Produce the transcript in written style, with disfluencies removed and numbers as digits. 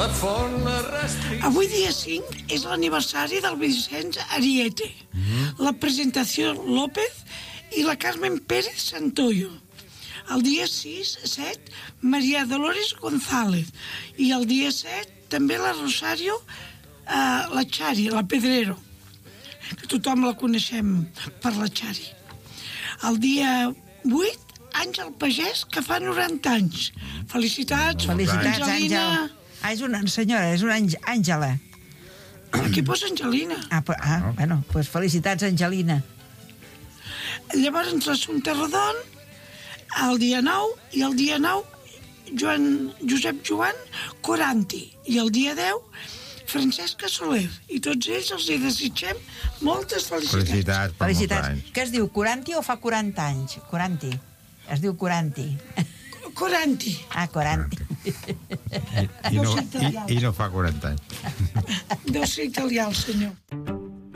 Avui dia 5 és l'aniversari del Vicenç Ariete, la presentació López i la Carmen Pérez Santoyo. El dia 6-7, María Dolores González. I el dia 7, també la Rosario, la Chari, la Pedrero, que tothom la coneixem per la Chari. El dia 8, Àngel Pagès, que fa 90 anys. Felicitats, Angelina. És una senyora, és una Àngela. Aquí posa Angelina. Bueno, doncs felicitats, Angelina. Llavors, l'Assumpta Rodon, el dia 9, i el dia 9, Josep Joan Coranti, i el dia 10, Francesca Soler. I tots ells els hi desitgem moltes felicitats. Felicitats. Què es diu, Coranti o fa 40 anys? Coranti. Es diu Coranti. Coranti. Coranti. I no fa 40 anys. Deu ser italià, el senyor.